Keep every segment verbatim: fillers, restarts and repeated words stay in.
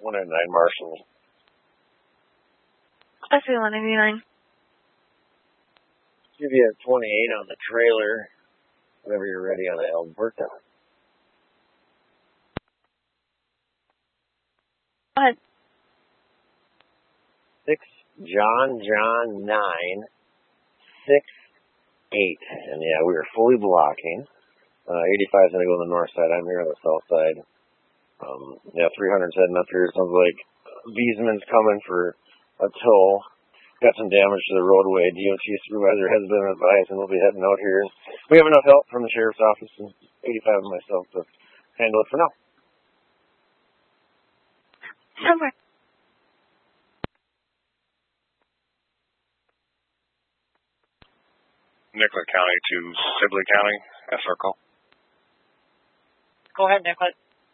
one ninety-nine Marshall. I see one ninety-nine. Give you a twenty-eight on the trailer whenever you're ready on the Alberta. Go ahead. Six John John nine six eight, and yeah, we are fully blocking. Uh, eighty-five is gonna go on the north side. I'm here on the south side. Um, yeah, three hundred's heading up here. Sounds like Beesman's coming for a tow. Got some damage to the roadway. D O T supervisor has been advised, and we'll be heading out here. We have enough help from the sheriff's office and eighty-five and myself to handle it for now. Somewhere. Nicollet County to Sibley County, S R call. Go ahead, Nicollet.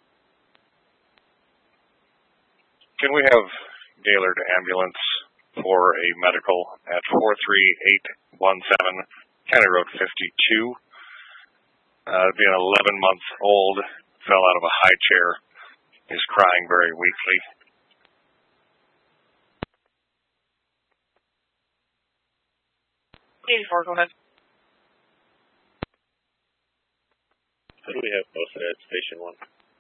Can we have Gaylord ambulance for a medical at four three eight one seven, County Road fifty-two? Uh, being eleven months old, fell out of a high chair, is crying very weakly. eighty-four, go ahead. Who do we have posted at Station one?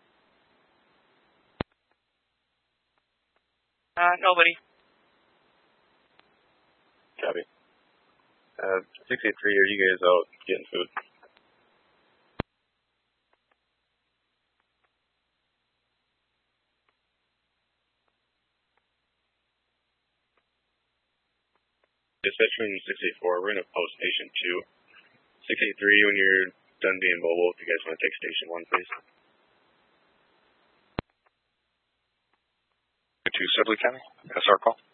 Uh, nobody. Copy. Uh, sixty-three, are you guys out getting food? Dispatcher sixty-four, we're going to post Station two. sixty-three, when you're done being mobile, if you guys want to take Station one, please. To Sibley County, S R call.